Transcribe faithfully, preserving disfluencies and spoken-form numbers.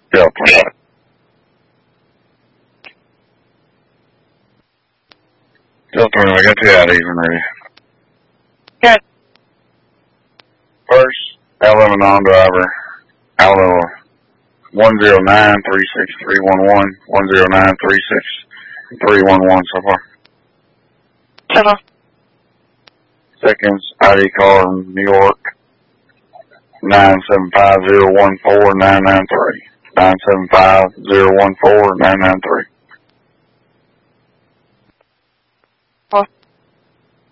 Delta. Delta, I got the I Ds when ready. Good. First, Alabama non-driver, Alabama one zero nine three six three one one, one zero nine three six three one one so far. Seven. Seconds, I D car in New York, nine seven five zero one four nine nine three. nine seven five zero one four nine nine three.